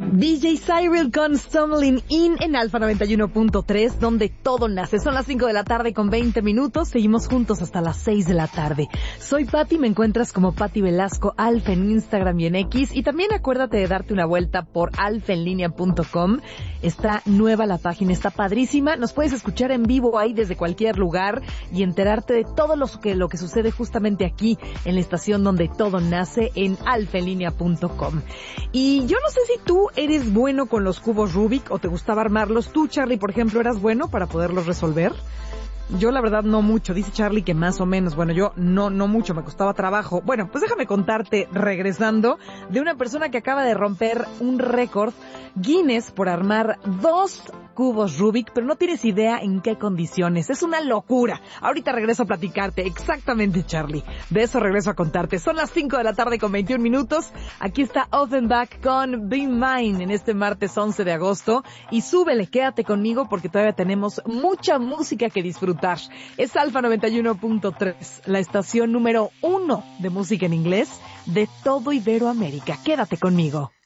DJ Cyril con Stumbling In en Alfa 91.3, donde todo nace. Son las 5 de la tarde con 20 minutos. Seguimos juntos hasta las 6 de la tarde. Soy Pati, me encuentras como Pati Velasco Alfa en Instagram y en X. Y también acuérdate de darte una vuelta por alfaenlinea.com. Está nueva la página, está padrísima. Nos puedes escuchar en vivo ahí desde cualquier lugar y enterarte de todo lo que sucede justamente aquí en la estación donde todo nace en alfaenlinea.com. Y yo no sé si tú eres bueno con los cubos Rubik o te gustaba armarlos. Tú, Charlie, por ejemplo, ¿eras bueno para poderlos resolver? Yo, la verdad, no mucho. Dice Charlie que más o menos. Bueno, yo no mucho. Me costaba trabajo. Bueno, pues déjame contarte, regresando, de una persona que acaba de romper un récord Guinness por armar 2 cubos Rubik, pero no tienes idea en qué condiciones. Es una locura. Ahorita regreso a platicarte. Exactamente, Charlie. De eso regreso a contarte. Son las 5 de la tarde con 21 minutos. Aquí está Offenbach con Be Mine en este martes 11 de agosto. Y súbele, quédate conmigo porque todavía tenemos mucha música que disfrutar. Es Alfa 91.3, la estación número 1 de música en inglés de todo Iberoamérica. Quédate conmigo.